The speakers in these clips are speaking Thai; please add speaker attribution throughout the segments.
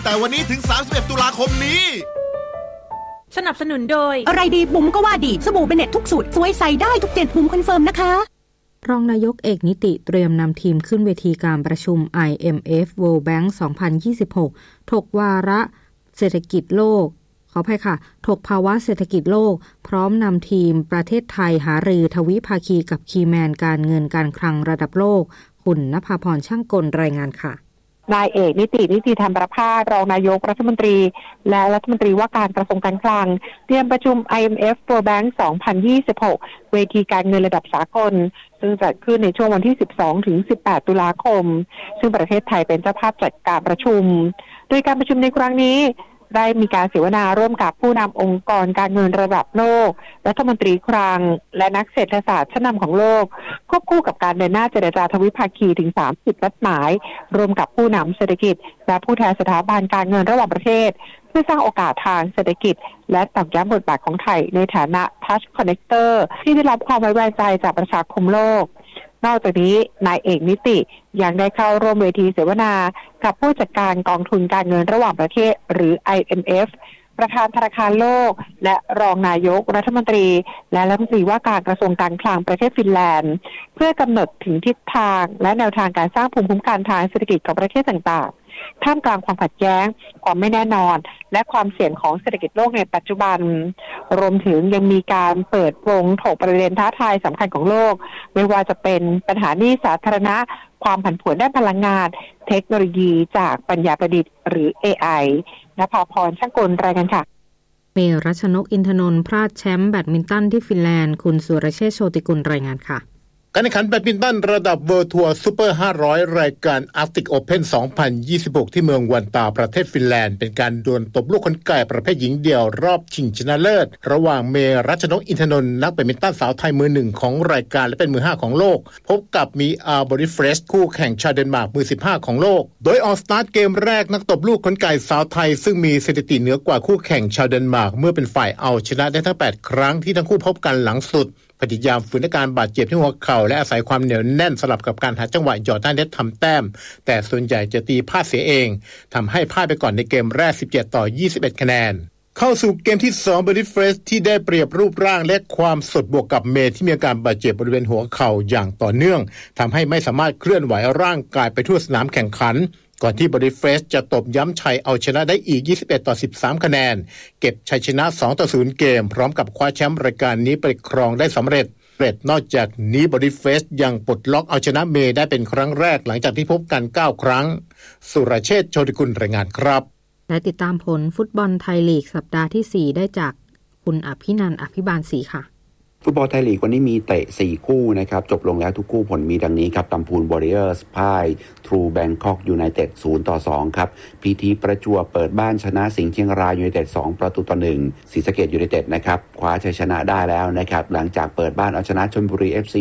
Speaker 1: แต่วันนี้ถึง31ตุลาคมนี้
Speaker 2: สนับสนุนโดย
Speaker 3: อะไรดีบุ๋มก็ว่าดีสบู่เบเน็ตทุกสูตรสวยใส่ได้ทุกเจ็ดบุ๋มคอนเฟิร์มนะคะ
Speaker 4: รองนายกเอกนิติเตรียมนำทีมขึ้นเวทีการประชุม IMF World Bank 2026 ถกวาระเศรษฐกิจโลกขออภัยค่ะถกภาวะเศรษฐกิจโลกพร้อมนำทีมประเทศไทยหารือทวิภาคีกับคีย์แมนการเงินการคลังระดับโลกคุณณภาพรช่างกลรายงานค่ะ
Speaker 5: นายเอกนิติธรรมประภาสรองนายกรัฐมนตรีและรัฐมนตรีว่าการกระทรวงการคลังเตรียมประชุม IMF World Bank 2026 เวทีการเงินระดับสากลซึ่งจัดขึ้นในช่วงวันที่ 12 ถึง 18 ตุลาคมซึ่งประเทศไทยเป็นเจ้าภาพจัดการประชุมโดยการประชุมในครั้งนี้ได้มีการเสวนาร่วมกับผู้นำองค์กรการเงินระดับโลกรัฐมนตรีคลังและนักเศรษฐศาสตร์ชั้นนำของโลกควบคู่กับการเดินหน้าเจรจาทวิภาคีถึง30นัดหมายรวมกับผู้นำเศรษฐกิจและผู้แทนสถาบันการเงินระหว่างประเทศเพื่อสร้างโอกาสทางเศรษฐกิจและตอกย้ำบทบาทของไทยในฐานะ Touch Connector ที่ได้รับความไว้วางใจจากประชาคมโลกนอกจากนี้นายเอกนิติยังได้เข้าร่วมเวทีเสวนากับผู้จัดการกองทุนการเงินระหว่างประเทศหรือ IMF ประธานธนาคารโลกและรองนายกรัฐมนตรีและรัฐมนตรีว่าการกระทรวงการคลังประเทศฟินแลนด์เพื่อกำหนดถึงทิศทางและแนวทางการสร้างภูมิคุ้มกันทางเศรษฐกิจของประเทศต่างๆท่ามกลางความขัดแย้งความไม่แน่นอนและความเสี่ยงของเศรษฐกิจโลกในปัจจุบันรวมถึงยังมีการเปิดวงถกประเด็นท้าทายสำคัญของโลกไม่ว่าจะเป็นปัญหาหนี้สาธารณะความผันผวนด้านพลังงานเทคโนโลยีจากปัญญาประดิษฐ์หรือ AI ณภาพรช่างกลรายงานค่ะ
Speaker 4: เมรัชนกอินทนนท์พลาดแชมป์แบดมินตันที่ฟินแลนด์คุณสุรเชษฐ์โชติกุลรายงานค่ะ
Speaker 6: การแข่งขันแบดมินตันระดับ World Tour Super 500 รายการ Arctic Open 2026 ที่เมืองวันตาประเทศฟินแลนด์เป็นการดวลตบลูกขนไก่ประเภทหญิงเดี่ยวรอบชิงชนะเลิศระหว่างเมรัชนกอินทนนท์นักแบดมินตันสาวไทยมือหนึ่งของรายการและเป็นมือ5ของโลกพบกับมีอาร์บอริเฟรชคู่แข่งชาวเดนมาร์กมือ15ของโลกโดยออกสตาร์ทเกมแรกนักตบลูกขนไก่สาวไทยซึ่งมีสถิติเหนือกว่าคู่แข่งชาวเดนมาร์กเมื่อเป็นฝ่ายเอาชนะได้ทั้ง8ครั้งที่ทั้งคู่พบกันหลังสุดพยายามฝืนอาการบาดเจ็บที่หัวเข่าและอาศัยความเหนียวแน่นสลับกับการหาจังหวะหยอดหน้าเน็ตทำแต้มแต่ส่วนใหญ่จะตีพลาดเสียเองทำให้พลาดไปก่อนในเกมแรก17-21 คะแนนเข้าสู่เกมที่2 Body Fresh ที่ได้เปรียบรูปร่างและความสดบวกกับเมย์ที่มีอาการบาดเจ็บบริเวณหัวเข่าอย่างต่อเนื่องทำให้ไม่สามารถเคลื่อนไหวร่างกายไปทั่วสนามแข่งขันก่อนที่ Body Fresh จะตบย้ำชัยเอาชนะได้อีก21-13 คะแนนเก็บชัยชนะ 2-0 เกมพร้อมกับคว้าแชมป์รายการนี้ไปครองได้สำเร็จนอกจากนี้ Body Fresh ยังปลดล็อกเอาชนะเมย์ได้เป็นครั้งแรกหลังจากที่พบกัน9ครั้งสุรเชษฐ์โชติกุลรายงานครับ
Speaker 4: และติดตามผลฟุตบอลไทยลีกสัปดาห์ที่4ได้จากคุณอภินันท์อภิบาลศรีค่ะ
Speaker 7: ฟุตบอลไทยลีกวันนี้มีเตะ4คู่นะครับจบลงแล้วทุกคู่ผลมีดังนี้ครับลำพูนวอริเออร์สพ่ายทรูแบงคอกยูไนเต็ด0-2ครับพีทีประจวบเปิดบ้านชนะสิงห์เชียงรายยูไนเต็ด2-1ศรีสะเกษยูไนเต็ดนะครับคว้าชัยชนะได้แล้วนะครับหลังจากเปิดบ้านเอาชนะชลบุรี FC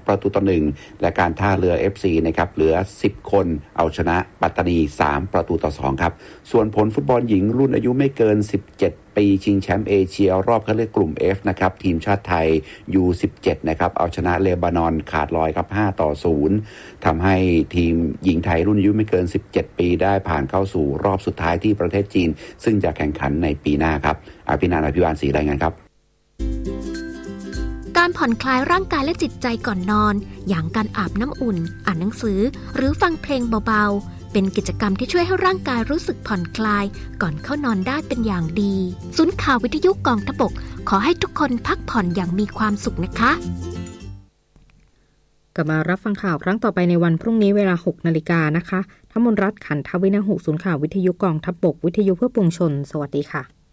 Speaker 7: 2-1และการท่าเรือ FC นะครับเหลือ10คนเอาชนะปัตตานี3-2ครับส่วนผลฟุตบอลหญิงรุ่นอายุไม่เกิน17ปีชิงแชมป์เอเชียรอบคัดเลือกกลุ่ม F นะครับทีมชาติไทย U17 นะครับเอาชนะเลบานอนขาดลอยครับ5-0ทำให้ทีมหญิงไทยรุ่นอายุไม่เกิน17ปีได้ผ่านเข้าสู่รอบสุดท้ายที่ประเทศจีนซึ่งจะแข่งขันในปีหน้าครับอภินันท์อภิบาลศรีรายงานครับ
Speaker 8: การผ่อนคลายร่างกายและจิตใจก่อนนอนอย่างการอาบน้ำอุ่นอ่านหนังสือหรือฟังเพลงเบาๆเป็นกิจกรรมที่ช่วยให้ร่างกายรู้สึกผ่อนคลายก่อนเข้านอนได้เป็นอย่างดีศูนย์ข่าววิทยุกองทพบกขอให้ทุกคนพักผ่อนอย่างมีความสุขนะคะ
Speaker 4: กลับมารับฟังข่าวครั้งต่อไปในวันพรุ่งนี้เวลา 6 นาฬิกานะคะธมนรัตน์ขันทวินหุศูนย์ข่าววิทยุกองทพบกวิทยุเพื่อปวงชนสวัสดีค่ะ